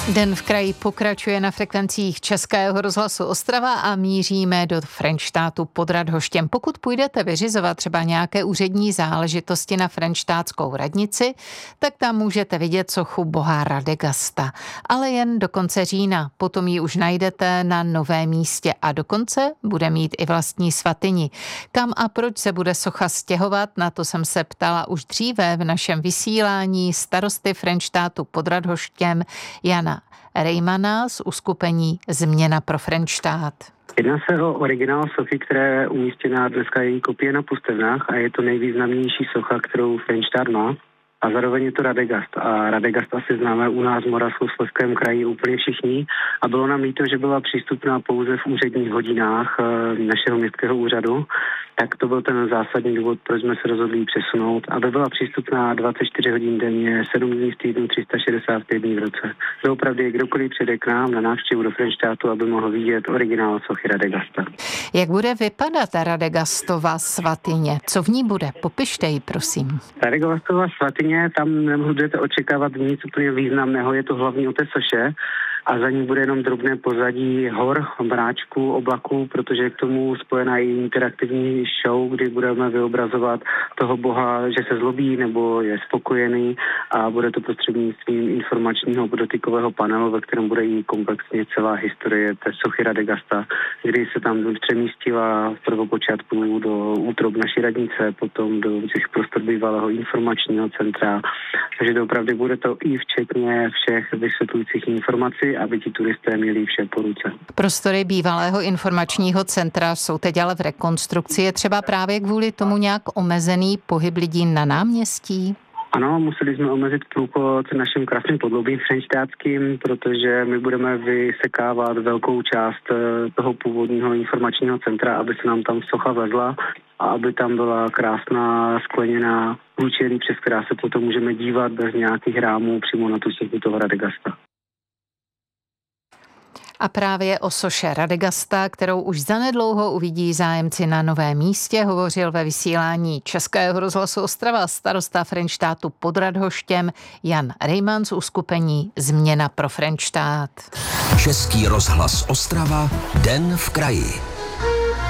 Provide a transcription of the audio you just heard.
Den v kraji pokračuje na frekvencích Českého rozhlasu Ostrava a míříme do Frenštátu pod Radhoštěm. Pokud půjdete vyřizovat třeba nějaké úřední záležitosti na frenštátskou radnici, tak tam můžete vidět sochu boha Radegasta. Ale jen do konce října, potom ji už najdete na novém místě a dokonce bude mít i vlastní svatyni. Kam a proč se bude socha stěhovat, na to jsem se ptala už dříve v našem vysílání starosty Frenštátu pod Radhoštěm Jana Rejmana z uskupení Změna pro Frenštát. Jedná se o originál sochy, která je umístěná, dneska její kopie na Pustevnách a je to nejvýznamnější socha, kterou Frenštát má. A zároveň je to Radegast. A Radegast asi známe u nás v Moravskoslezském kraji úplně všichni. A bylo nám líto, že byla přístupná pouze v úředních hodinách našeho městského úřadu. Tak to byl ten zásadní důvod, proč jsme se rozhodli přesunout, aby byla přístupná 24 hodin denně, 7 dní v týdnu, 365 dní v roce. Doopravdy kdokoliv přijde k nám na návštěvu do Frenštátu, aby mohl vidět originál sochy Radegasta. Jak bude vypadat Radegastova svatyně? Co v ní bude? Popište ji, prosím. Radegastova svatyně, tam nemůžete očekávat nic úplně významného, je to hlavní o té soše. A za ní bude jenom drobné pozadí hor, mráčků, oblaků, protože je k tomu spojená i interaktivní show, kdy budeme vyobrazovat toho boha, že se zlobí nebo je spokojený a bude to prostřednictvím informačního dotykového panelu, ve kterém bude i komplexně celá historie té sochy Radegasta, kdy se tam přemístila v prvopočátku do útrob naší radnice, potom do těch prostor bývalého informačního centra. Takže opravdu bude to i včetně všech vysvětlujících informací, aby ti turisté měli vše po ruce. Prostory bývalého informačního centra jsou teď ale v rekonstrukci. Je třeba právě kvůli tomu nějak omezený pohyb lidí na náměstí? Ano, museli jsme omezit průchod naším krásným podloubím frenštátským, protože my budeme vysekávat velkou část toho původního informačního centra, aby se nám tam socha vezla a aby tam byla krásná skleněná průčelí, přes která se potom můžeme dívat bez nějakých rámů přímo na tu sochu toho Radegasta. A právě o soše Radegasta, kterou už zanedlouho uvidí zájemci na novém místě, hovořil ve vysílání Českého rozhlasu Ostrava starosta Frenštátu pod Radhoštěm Jan Rejman z uskupení Změna pro Frenštát. Český rozhlas Ostrava, Den v kraji.